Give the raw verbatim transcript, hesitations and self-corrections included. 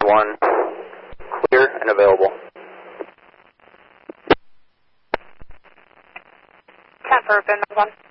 one, clear and available. ten for Finland one.